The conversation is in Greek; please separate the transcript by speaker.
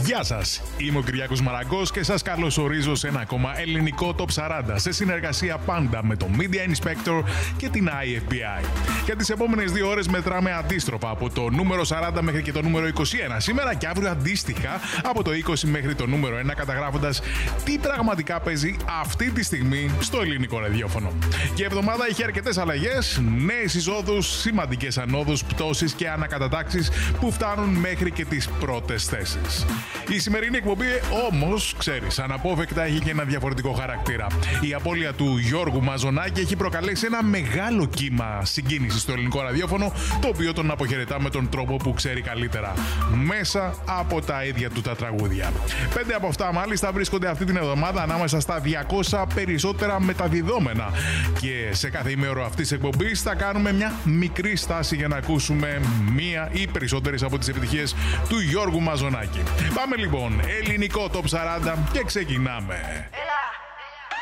Speaker 1: Γεια σας, είμαι ο Κυριάκος Μαραγκός και σας καλωσορίζω σε ένα ακόμα ελληνικό Top 40 σε συνεργασία πάντα με το Media Inspector και την IFBI. Για τις επόμενες 2 ώρες μετράμε αντίστροφα από το νούμερο 40 μέχρι και το νούμερο 21 σήμερα και αύριο αντίστοιχα από το 20 μέχρι το νούμερο 1, καταγράφοντας τι πραγματικά παίζει αυτή τη στιγμή στο ελληνικό ραδιόφωνο. Και η εβδομάδα έχει αρκετές αλλαγές, νέες εισόδους, σημαντικές ανόδους, πτώσεις και ανακατατάξεις που φτάνουν μέχρι και τις πρώτες θέσεις. Η σημερινή εκπομπή όμως, ξέρεις, αναπόφευκτα έχει και ένα διαφορετικό χαρακτήρα. Η απώλεια του Γιώργου Μαζονάκη έχει προκαλέσει ένα μεγάλο κύμα συγκίνησης στο ελληνικό ραδιόφωνο, το οποίο τον αποχαιρετά με τον τρόπο που ξέρει καλύτερα, μέσα από τα ίδια του τα τραγούδια. 5 από αυτά μάλιστα βρίσκονται αυτή την εβδομάδα ανάμεσα στα 200 περισσότερα μεταδιδόμενα. Και σε κάθε ημέωρο αυτής της εκπομπής θα κάνουμε μια μικρή στάση για να ακούσουμε μία ή περισσότερες από τις επιτυχίες του Γιώργου Μαζονάκη. Πάμε λοιπόν, ελληνικό Top 40 και ξεκινάμε.